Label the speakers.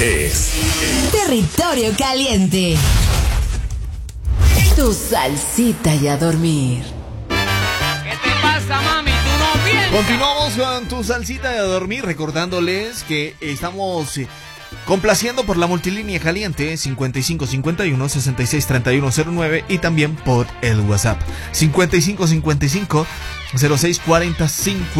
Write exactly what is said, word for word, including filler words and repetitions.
Speaker 1: es
Speaker 2: Territorio Caliente. Tu salsita y a dormir.
Speaker 3: ¿Qué te pasa, mami? ¿Tú no piensas?
Speaker 4: Continuamos con tu salsita de dormir, recordándoles que estamos eh, complaciendo por la multilínea caliente cincuenta y cinco cincuenta y uno sesenta y seis treinta y uno cero nueve y también por el WhatsApp cincuenta y cinco cincuenta y cinco cero seis cuarenta cincuenta.